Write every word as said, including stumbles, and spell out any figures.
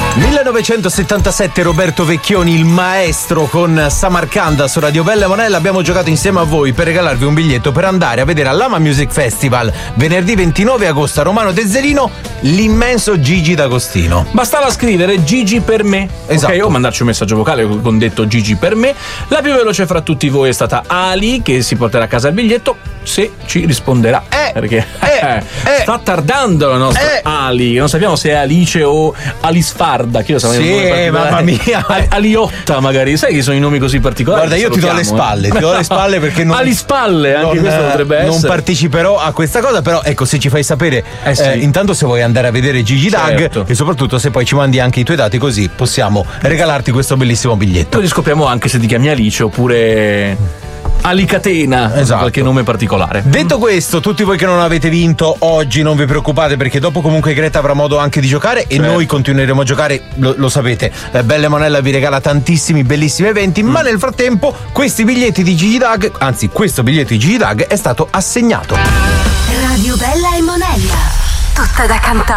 millenovecentosettantasette, Roberto Vecchioni, il maestro, con Samarcanda su Radio Bella e Monella. Abbiamo giocato insieme a voi per regalarvi un biglietto per andare a vedere all'Ama Music Festival venerdì ventinove agosto a Romano Tezzerino l'immenso Gigi D'Agostino. Bastava scrivere Gigi per me, esatto, ok, o mandarci un messaggio vocale con detto Gigi per me. La più veloce fra tutti voi è stata Ali, che si porterà a casa il biglietto se ci risponderà, eh, perché eh, eh, sta tardando la nostra eh. Ali, non sappiamo se è Alice o Alisfarda, che io so, sì, mamma mia, Aliotta magari, sai che sono i nomi così particolari. Guarda, io ti do le spalle, ti do le spalle perché non Ali spalle, anche non, questo potrebbe essere. Non parteciperò a questa cosa, però ecco, se ci fai sapere eh sì. eh, intanto se vuoi andare a vedere Gigi certo. Dag, e soprattutto se poi ci mandi anche i tuoi dati, così possiamo regalarti questo bellissimo biglietto. Così scopriamo anche se ti chiami Alice oppure Alicatena, esatto, qualche nome particolare. Detto questo, tutti voi che non avete vinto oggi non vi preoccupate, perché dopo comunque Greta avrà modo anche di giocare e certo. noi continueremo a giocare, lo, lo sapete. eh, Belle Monella vi regala tantissimi bellissimi eventi, mm. ma nel frattempo questi biglietti di Gigi Dag, anzi questo biglietto di Gigi Dag è stato assegnato. Radio Bella e Monella, tutta da cantare.